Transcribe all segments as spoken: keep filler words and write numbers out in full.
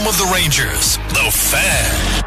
home of the Rangers, The Fan.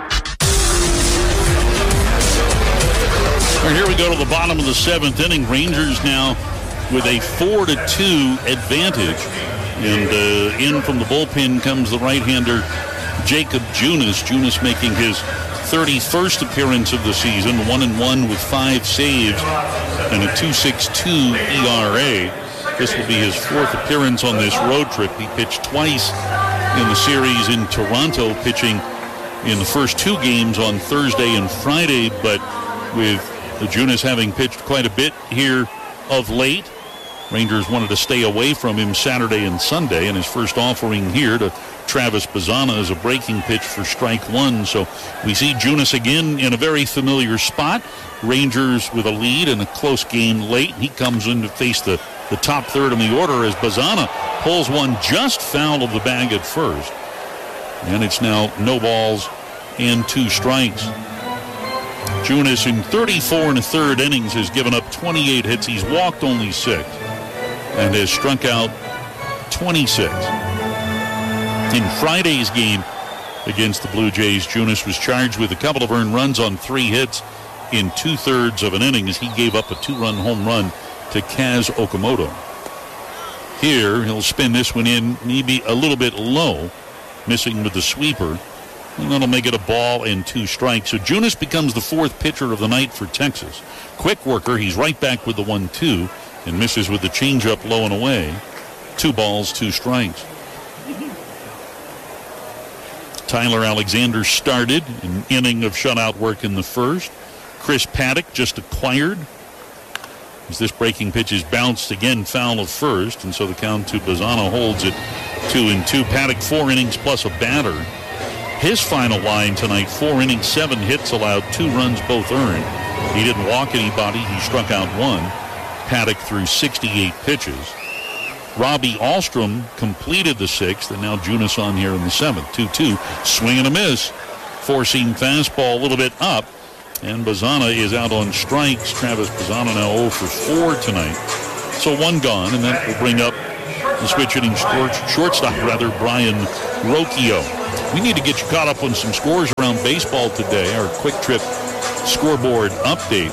All right, here we go to the bottom of the seventh inning. Rangers now with a four to two advantage. And uh, in from the bullpen comes the right-hander, Jacob Junis. Junis making his thirty-first appearance of the season, one and one with five saves and a two point six two E R A. This will be his fourth appearance on this road trip. He pitched twice in the series in Toronto, pitching in the first two games on Thursday and Friday, but with the Junis having pitched quite a bit here of late, Rangers wanted to stay away from him Saturday and Sunday, and his first offering here to Travis Bazzana is a breaking pitch for strike one. So we see Junis again in a very familiar spot. Rangers with a lead and a close game late. He comes in to face the, the top third in the order as Bazzana pulls one just foul of the bag at first. And it's now no balls and two strikes. Junis in thirty-four and a third innings has given up twenty-eight hits. He's walked only six and has struck out twenty-six. In Friday's game against the Blue Jays, Junis was charged with a couple of earned runs on three hits in two-thirds of an inning as he gave up a two-run home run to Kaz Okamoto. Here, he'll spin this one in maybe a little bit low, missing with the sweeper. And that'll make it a ball and two strikes. So Junis becomes the fourth pitcher of the night for Texas. Quick worker, he's right back with the one two and misses with the changeup low and away. Two balls, two strikes. Tyler Alexander started an inning of shutout work in the first. Chris Paddock just acquired as this breaking pitch is bounced again foul of first, and so the count to Bazzana holds it two and two. Paddock four innings plus a batter. His final line tonight, four innings, seven hits allowed, two runs both earned. He didn't walk anybody. He struck out one. Paddock threw sixty-eight pitches. Robbie Alstrom completed the sixth, and now Junis on here in the seventh. two two, swing and a miss. Four-seam fastball a little bit up, and Bazzana is out on strikes. Travis Bazzana now oh for four tonight. So one gone, and that will bring up the switch-hitting shortstop, rather, Brian Rocchio. We need to get you caught up on some scores around baseball today. Our Quick Trip scoreboard update.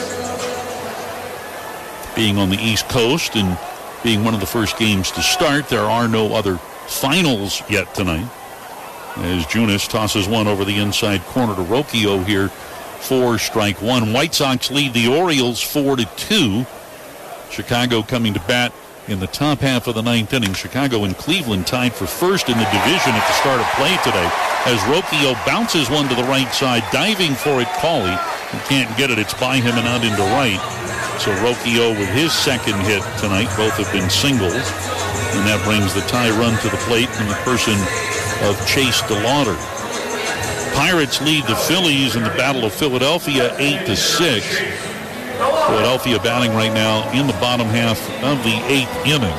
Being on the East Coast and being one of the first games to start, there are no other finals yet tonight. As Junis tosses one over the inside corner to Rocchio here for strike one. White Sox lead the Orioles four to two. Chicago coming to bat in the top half of the ninth inning. Chicago and Cleveland tied for first in the division at the start of play today as Rocchio bounces one to the right side, diving for it, Cawley. He can't get it. It's by him and out into right. So Rocchio with his second hit tonight. Both have been singles. And that brings the tie run to the plate in the person of Chase DeLauder. Pirates lead the Phillies in the Battle of Philadelphia eight to six. Philadelphia batting right now in the bottom half of the eighth inning.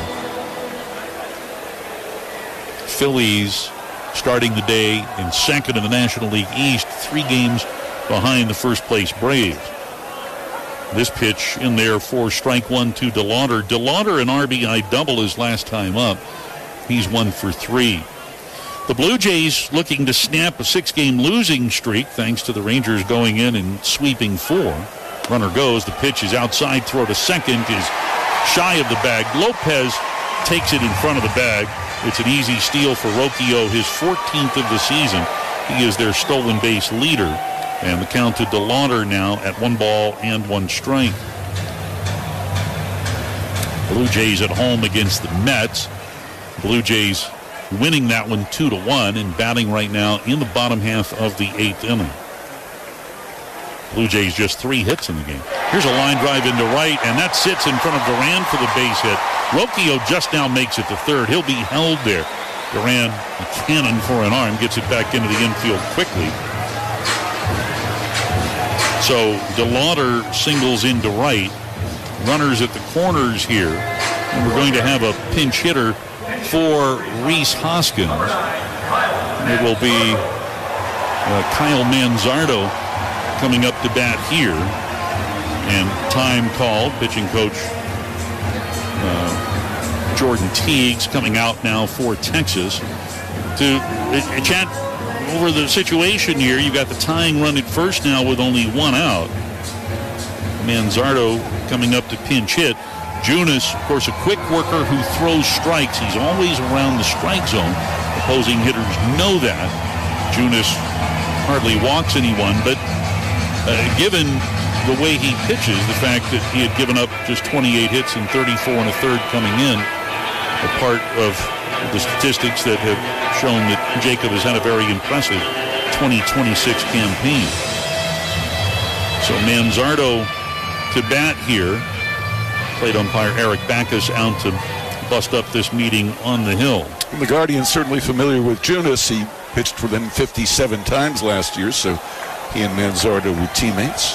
Phillies starting the day in second in the National League East, three games behind the first place Braves. This pitch in there for strike one to DeLauder. DeLauder an R B I double his last time up. He's one for three. The Blue Jays looking to snap a six-game losing streak thanks to the Rangers going in and sweeping four. Runner goes. The pitch is outside. Throw to second is shy of the bag. Lopez takes it in front of the bag. It's an easy steal for Rocchio, his fourteenth of the season. He is their stolen base leader. And the count to DeLauder now at one ball and one strike. Blue Jays at home against the Mets. Blue Jays winning that one two to one and batting right now in the bottom half of the eighth inning. Blue Jays just three hits in the game. Here's a line drive into right, and that sits in front of Duran for the base hit. Rocchio just now makes it to third. He'll be held there. Duran, a cannon for an arm, gets it back into the infield quickly. So DeLauder singles into right. Runners at the corners here. And we're going to have a pinch hitter for Rhys Hoskins. It will be uh, Kyle Manzardo coming up to bat here. And time called. Pitching coach uh, Jordan Teagues coming out now for Texas. to uh, chat over the situation here. You've got the tying run at first now with only one out. Manzardo coming up to pinch hit. Junis, of course, a quick worker who throws strikes. He's always around the strike zone. Opposing hitters know that. Junis hardly walks anyone, but uh, given the way he pitches, the fact that he had given up just twenty-eight hits and thirty-four and a third coming in, a part of the statistics that have shown that Jacob has had a very impressive twenty twenty-six campaign. So Manzardo to bat here. Plate umpire Eric Backus out to bust up this meeting on the hill. The Guardian's certainly familiar with Junis. He pitched for them fifty-seven times last year, so he and Manzardo were teammates.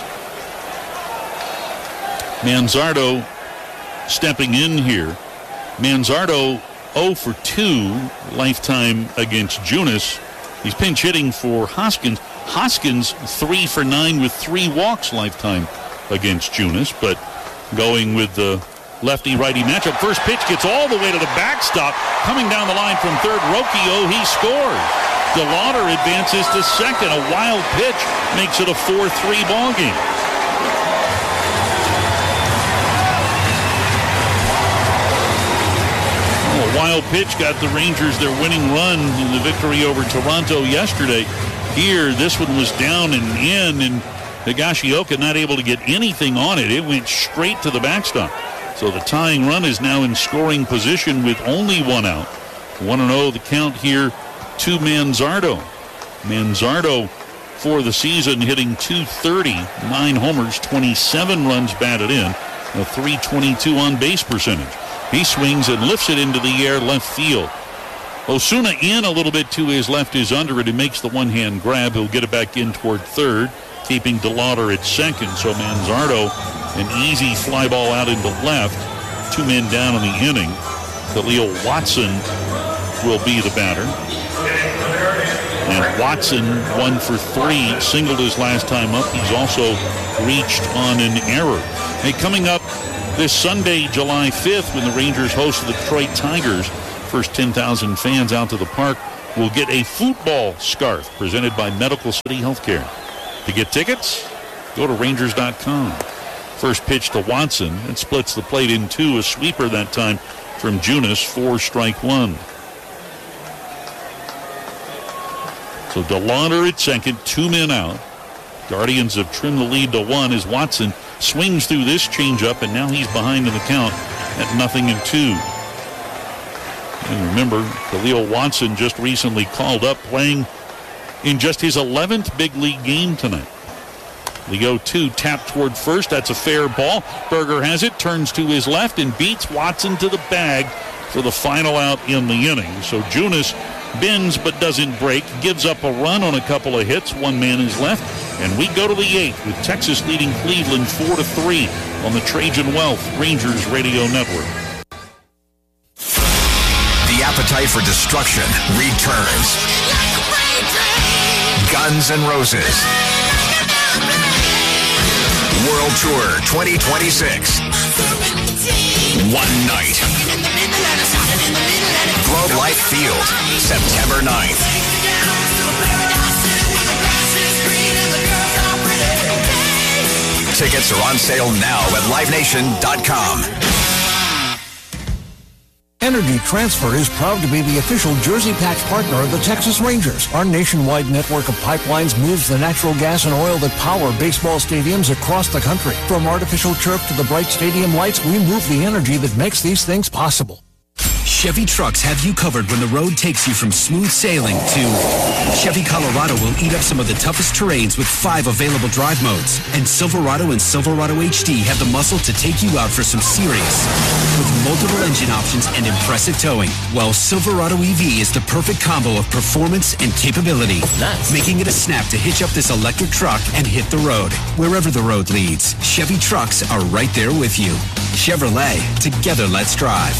Manzardo stepping in here. Manzardo oh for two lifetime against Junis. He's pinch hitting for Hoskins. Hoskins three for nine with three walks lifetime against Junis, but going with the lefty-righty matchup. First pitch gets all the way to the backstop. Coming down the line from third, Rocchio, he scores. DeLauder advances to second. A wild pitch makes it a four three ball game. Oh, a wild pitch got the Rangers their winning run in the victory over Toronto yesterday. Here, this one was down and in, and Higashioka not able to get anything on it. It went straight to the backstop. So the tying run is now in scoring position with only one out. one and oh the count here to Manzardo. Manzardo for the season hitting two thirty, nine homers, twenty-seven runs batted in, a three twenty-two on base percentage. He swings and lifts it into the air left field. Osuna in a little bit to his left is under it. He makes the one-hand grab. He'll get it back in toward third, keeping DeLauder at second. So Manzardo, an easy fly ball out into left. Two men down in the inning. Khalil Watson will be the batter. And Watson, one for three, singled his last time up. He's also reached on an error. Hey, coming up this Sunday, July fifth, when the Rangers host the Detroit Tigers, first ten thousand fans out to the park will get a football scarf presented by Medical City Healthcare. To get tickets, go to Rangers dot com. First pitch to Watson. It splits the plate in two. A sweeper that time from Junis. Four strike one. So DeLauder at second. Two men out. Guardians have trimmed the lead to one as Watson swings through this changeup, and now he's behind in the count at nothing and two. And remember, Khalil Watson just recently called up, playing in just his eleventh big league game tonight. The oh two tapped toward first. That's a fair ball. Berger has it, turns to his left, and beats Watson to the bag for the final out in the inning. So Junis bends but doesn't break, gives up a run on a couple of hits. One man is left, and we go to the eighth with Texas leading Cleveland four to three on the Trajan Wealth Rangers Radio Network. The appetite for destruction returns. Guns N' Roses World Tour twenty twenty-six. One night. Globe Life Field, September ninth. Tickets are on sale now at live nation dot com. Energy Transfer is proud to be the official Jersey Patch partner of the Texas Rangers. Our nationwide network of pipelines moves the natural gas and oil that power baseball stadiums across the country. From artificial turf to the bright stadium lights, we move the energy that makes these things possible. Chevy trucks have you covered when the road takes you from smooth sailing to Chevy Colorado will eat up some of the toughest terrains with five available drive modes. And Silverado and Silverado H D have the muscle to take you out for some serious with multiple engine options and impressive towing. While Silverado E V is the perfect combo of performance and capability, nice. Making it a snap to hitch up this electric truck and hit the road. Wherever the road leads, Chevy trucks are right there with you. Chevrolet, together let's drive.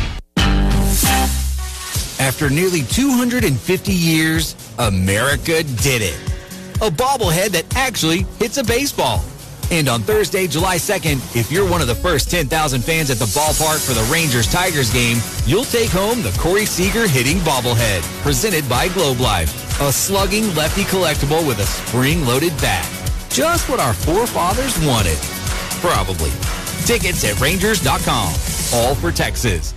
After nearly two hundred fifty years, America did it. A bobblehead that actually hits a baseball. And on Thursday, July second, if you're one of the first ten thousand fans at the ballpark for the Rangers-Tigers game, you'll take home the Corey Seager hitting bobblehead, presented by Globe Life. A slugging lefty collectible with a spring-loaded bat. Just what our forefathers wanted. Probably. Tickets at Rangers dot com. All for Texas.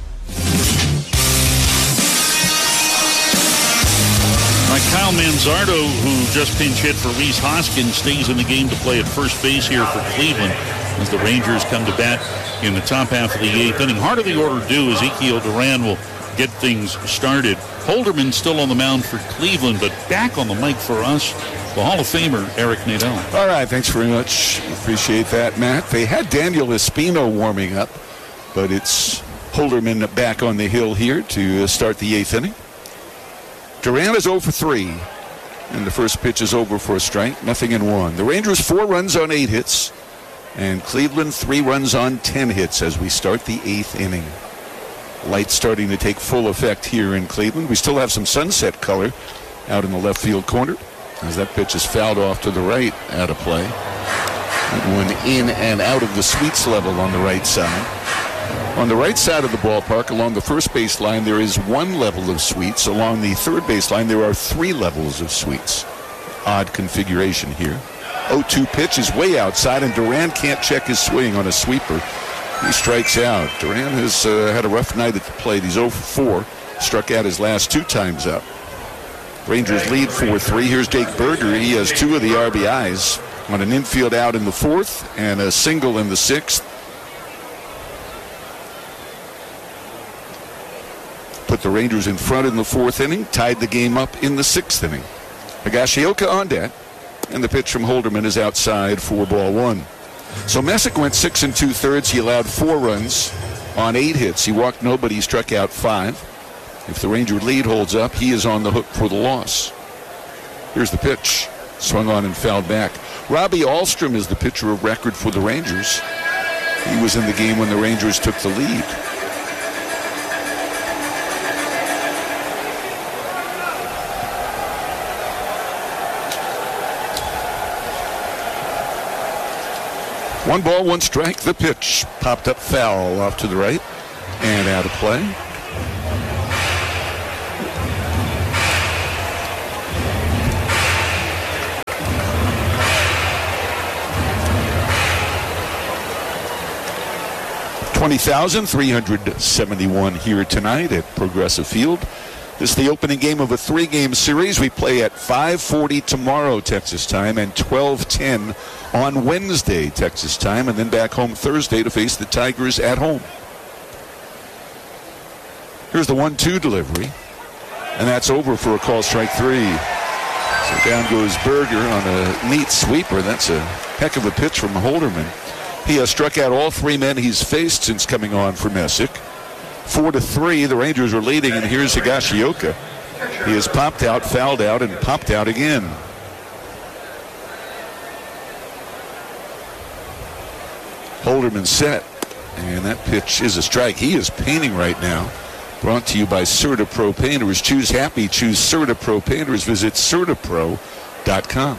Like Kyle Manzardo, who just pinch hit for Rhys Hoskins, stays in the game to play at first base here for Cleveland as the Rangers come to bat in the top half of the eighth inning. Heart of the order due, Ezekiel Duran will get things started. Holderman still on the mound for Cleveland, but back on the mic for us, the Hall of Famer, Eric Nadel. All right, thanks very much. Appreciate that, Matt. They had Daniel Espino warming up, but it's Holderman back on the hill here to start the eighth inning. Duran is oh for three, and the first pitch is over for a strike, nothing in one. The Rangers four runs on eight hits, and Cleveland three runs on ten hits as we start the eighth inning. Light starting to take full effect here in Cleveland. We still have some sunset color out in the left field corner as that pitch is fouled off to the right, out of play. That one in and out of the sweets level on the right side. On the right side of the ballpark, along the first base line, there is one level of suites. Along the third base line, there are three levels of suites. Odd configuration here. oh two pitch is way outside, and Duran can't check his swing on a sweeper. He strikes out. Duran has uh, had a rough night at the plate. He's oh for four. Struck out his last two times up. Rangers lead four three. Here's Jake Berger. He has two of the R B Is on an infield out in the fourth and a single in the sixth. Put the Rangers in front in the fourth inning, tied the game up in the sixth inning. Higashioka on deck, and the pitch from Holderman is outside for ball one. So Messick went six and two-thirds. He allowed four runs on eight hits. He walked nobody, struck out five. If the Ranger lead holds up, he is on the hook for the loss. Here's the pitch. Swung on and fouled back. Robbie Ahlstrom is the pitcher of record for the Rangers. He was in the game when the Rangers took the lead. One ball, one strike. The pitch popped up foul off to the right and out of play. twenty thousand three hundred seventy-one here tonight at Progressive Field. This is the opening game of a three-game series. We play at five forty tomorrow, Texas time, and twelve ten on Wednesday, Texas time, and then back home Thursday to face the Tigers at home. Here's the one two delivery, and that's over for a call strike three. So down goes Berger on a neat sweeper. That's a heck of a pitch from Holderman. He has struck out all three men he's faced since coming on for Messick. Four to three, the Rangers are leading, and here's Higashioka. He has popped out, fouled out, and popped out again. Holderman set, and that pitch is a strike. He is painting right now. Brought to you by Serta Pro Painters. Choose happy, choose Serta Pro Painters. Visit Serta Pro dot com.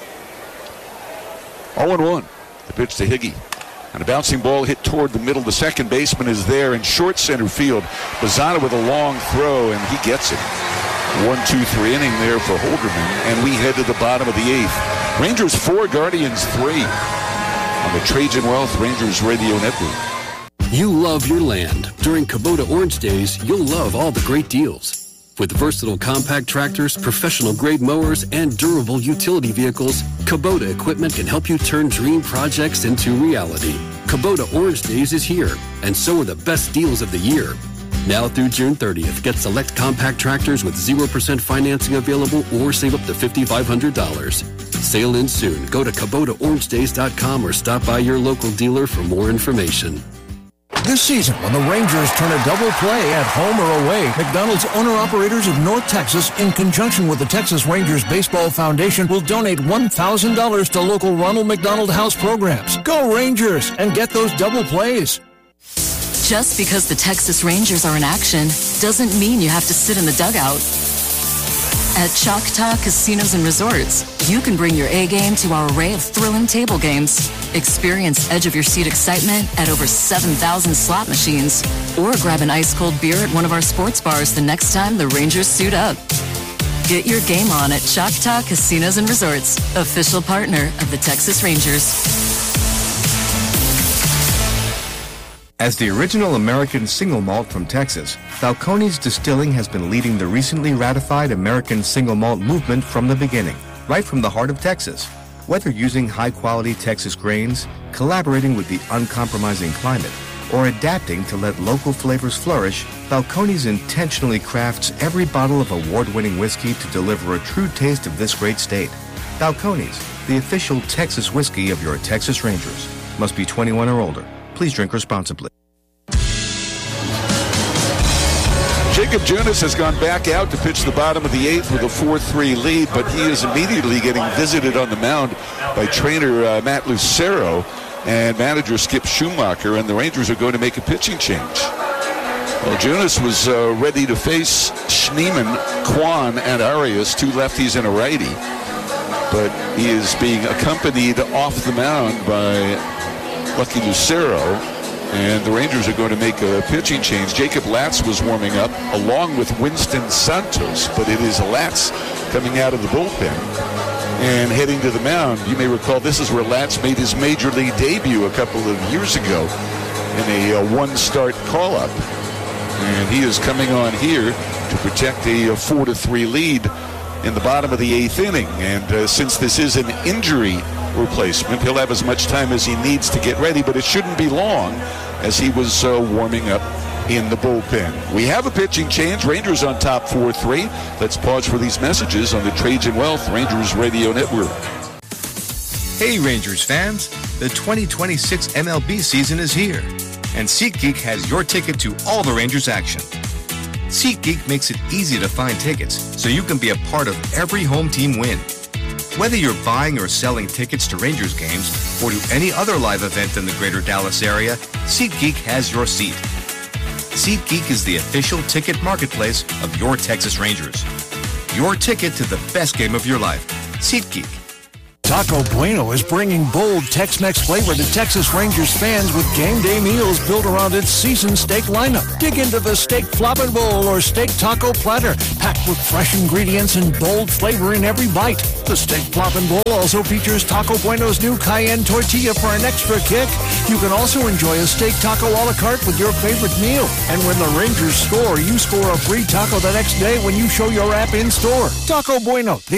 oh one. The pitch to Higgy. And a bouncing ball hit toward the middle. The second baseman is there in short center field. Bazzana with a long throw, and he gets it. One, two, three inning there for Holderman, and we head to the bottom of the eighth. Rangers four, Guardians three on the Trajan Wealth Rangers Radio Network. You love your land. During Kubota Orange Days, you'll love all the great deals. With versatile compact tractors, professional-grade mowers, and durable utility vehicles, Kubota equipment can help you turn dream projects into reality. Kubota Orange Days is here, and so are the best deals of the year. Now through June thirtieth, get select compact tractors with zero percent financing available or save up to five thousand five hundred dollars. Sale ends soon. Go to Kubota Orange Days dot com or stop by your local dealer for more information. This season, when the Rangers turn a double play at home or away, McDonald's owner-operators of North Texas, in conjunction with the Texas Rangers Baseball Foundation, will donate one thousand dollars to local Ronald McDonald House programs. Go Rangers and get those double plays. Just because the Texas Rangers are in action doesn't mean you have to sit in the dugout. At Choctaw Casinos and Resorts, you can bring your A game to our array of thrilling table games. Experience edge-of-your-seat excitement at over seven thousand slot machines. Or grab an ice-cold beer at one of our sports bars the next time the Rangers suit up. Get your game on at Choctaw Casinos and Resorts, official partner of the Texas Rangers. As the original American single malt from Texas, Balcones Distilling has been leading the recently ratified American single malt movement from the beginning, right from the heart of Texas. Whether using high-quality Texas grains, collaborating with the uncompromising climate, or adapting to let local flavors flourish, Balcones intentionally crafts every bottle of award-winning whiskey to deliver a true taste of this great state. Balcones, the official Texas whiskey of your Texas Rangers. Must be twenty-one or older. Please drink responsibly. Jacob Junis has gone back out to pitch the bottom of the eighth with a four three lead, but he is immediately getting visited on the mound by trainer uh, Matt Lucero and manager Skip Schumacher, and the Rangers are going to make a pitching change. Well, Junis was uh, ready to face Schneemann, Kwan, and Arias, two lefties and a righty, but he is being accompanied off the mound by Lucky Lucero, and the Rangers are going to make a pitching change. Jacob Latz was warming up along with Winston Santos, but it is Latz coming out of the bullpen and heading to the mound. You may recall this is where Latz made his major league debut a couple of years ago in a, a one-start call-up, and he is coming on here to protect a, a four to three lead in the bottom of the eighth inning. And uh, since this is an injury replacement, he'll have as much time as he needs to get ready, but it shouldn't be long as he was uh, warming up in the bullpen. We have a pitching change. Rangers on top four three. Let's pause for these messages on the Trajan Wealth Rangers Radio Network. Hey Rangers fans, the twenty twenty-six M L B season is here, and SeatGeek has your ticket to all the Rangers action. SeatGeek makes it easy to find tickets so you can be a part of every home team win. Whether you're buying or selling tickets to Rangers games or to any other live event in the greater Dallas area, SeatGeek has your seat. SeatGeek is the official ticket marketplace of your Texas Rangers. Your ticket to the best game of your life. SeatGeek. Taco Bueno is bringing bold Tex-Mex flavor to Texas Rangers fans with game day meals built around its seasoned steak lineup. Dig into the steak flopping bowl or steak taco platter, packed with fresh ingredients and bold flavor in every bite. The steak flopping bowl also features Taco Bueno's new cayenne tortilla for an extra kick. You can also enjoy a steak taco a la carte with your favorite meal. And when the Rangers score, you score a free taco the next day when you show your app in store. Taco Bueno.